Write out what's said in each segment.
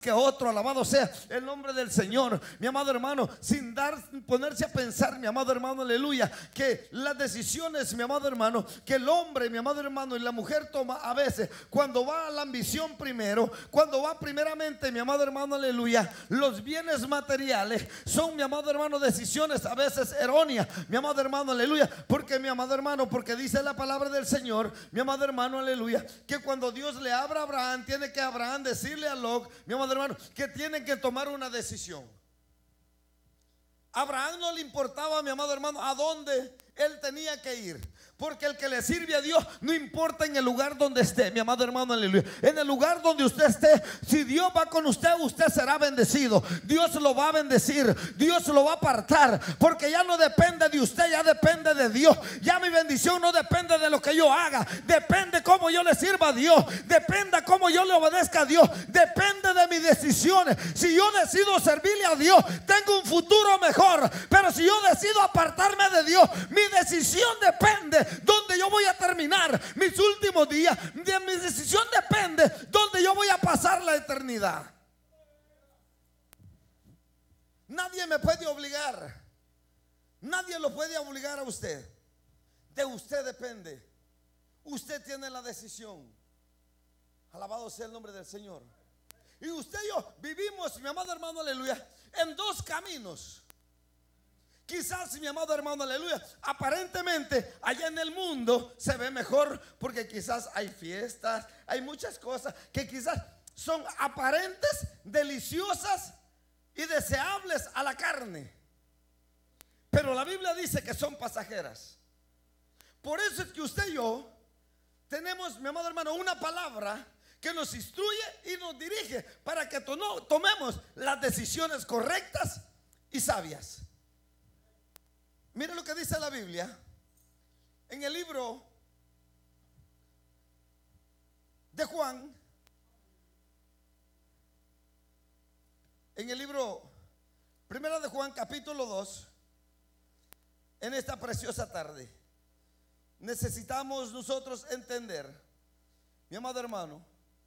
que otro. Alabado sea el nombre del Señor, mi amado hermano, sin ponerse a pensar, mi amado hermano, aleluya, que las decisiones, mi amado hermano, que el hombre, mi amado hermano, y la mujer toma a veces, cuando va a la ambición primero, cuando va primeramente, mi amado hermano, aleluya, los bienes materiales, son, mi amado hermano, decisiones a veces erróneas, mi amado hermano, aleluya, porque, mi amado hermano, porque dice la palabra del Señor, mi amado hermano, aleluya, que cuando Dios le habla a Abraham, tiene que Abraham decirle a Lot, mi amado hermano, que tienen que tomar una decisión. A Abraham no le importaba, mi amado hermano, a dónde él tenía que ir, porque el que le sirve a Dios no importa en el lugar donde esté, mi amado hermano, aleluya. En el lugar donde usted esté, si Dios va con usted, usted será bendecido. Dios lo va a bendecir, Dios lo va a apartar, porque ya no depende de usted, ya depende de Dios. Ya mi bendición no depende de lo que yo haga, depende cómo yo le sirva a Dios, depende cómo yo le obedezca a Dios, depende de mis decisiones. Si yo decido servirle a Dios, tengo un futuro mejor, pero si yo decido apartarme de Dios, mi decisión depende donde yo voy a terminar mis últimos días. De mi decisión depende donde yo voy a pasar la eternidad. Nadie me puede obligar, nadie lo puede obligar a usted. De usted depende. Usted tiene la decisión. Alabado sea el nombre del Señor. Y usted y yo vivimos, mi amado hermano, aleluya, en dos caminos. Quizás, mi amado hermano, aleluya, aparentemente allá en el mundo se ve mejor, porque quizás hay fiestas, hay muchas cosas que quizás son aparentes, deliciosas y deseables a la carne, pero la Biblia dice que son pasajeras. Por eso es que usted y yo tenemos, mi amado hermano, una palabra que nos instruye y nos dirige para que tomemos las decisiones correctas y sabias. Mire lo que dice la Biblia en el libro de Juan, en el libro primero de Juan, capítulo 2. En esta preciosa tarde necesitamos nosotros entender, mi amado hermano,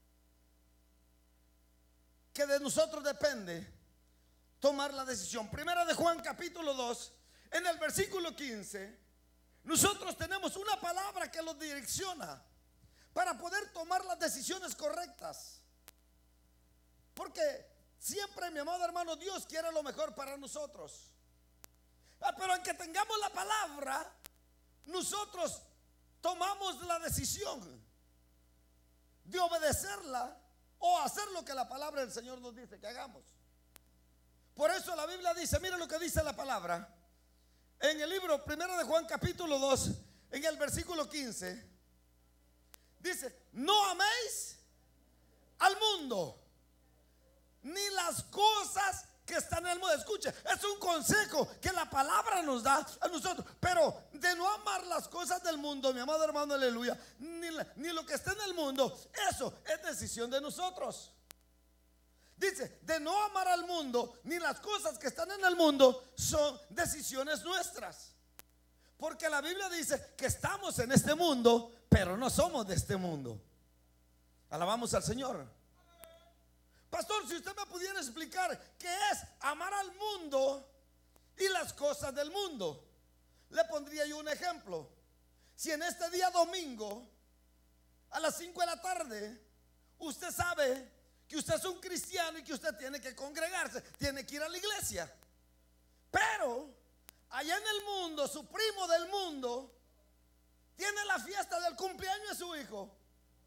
que de nosotros depende tomar la decisión. Primera de Juan, capítulo 2, en el versículo 15, nosotros tenemos una palabra que los direcciona para poder tomar las decisiones correctas. Porque siempre, mi amado hermano, Dios quiere lo mejor para nosotros. Pero aunque tengamos la palabra, nosotros tomamos la decisión de obedecerla o hacer lo que la palabra del Señor nos dice que hagamos. Por eso la Biblia dice, mire lo que dice la palabra en el libro primero de Juan, capítulo 2, en el versículo 15. Dice: no améis al mundo ni las cosas que están en el mundo. Escuche, es un consejo que la palabra nos da a nosotros, pero de no amar las cosas del mundo, mi amado hermano, aleluya, ni lo que está en el mundo, eso es decisión de nosotros. Dice, de no amar al mundo ni las cosas que están en el mundo, son decisiones nuestras. Porque la Biblia dice que estamos en este mundo, pero no somos de este mundo. Alabamos al Señor. Pastor, si usted me pudiera explicar qué es amar al mundo y las cosas del mundo, le pondría yo un ejemplo. Si en este día domingo a las 5 de la tarde usted sabe que usted es un cristiano y que usted tiene que congregarse, tiene que ir a la iglesia, pero allá en el mundo, su primo del mundo tiene la fiesta del cumpleaños de su hijo,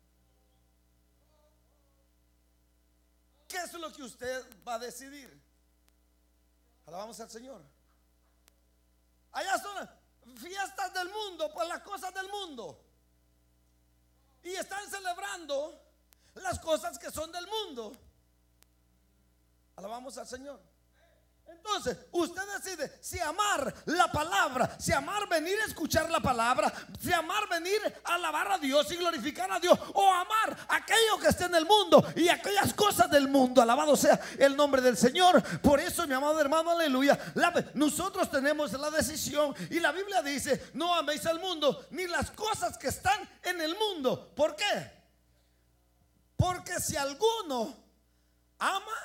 ¿qué es lo que usted va a decidir? Alabamos al Señor. Allá son fiestas del mundo, pues las cosas del mundo, y están celebrando las cosas que son del mundo. Alabamos al Señor. Entonces usted decide si amar la palabra, si amar venir a escuchar la palabra, si amar venir a alabar a Dios y glorificar a Dios, o amar aquello que está en el mundo y aquellas cosas del mundo. Alabado sea el nombre del Señor. Por eso, mi amado hermano, aleluya, nosotros tenemos la decisión, y la Biblia dice: no améis al mundo ni las cosas que están en el mundo. ¿Por qué? Porque si alguno ama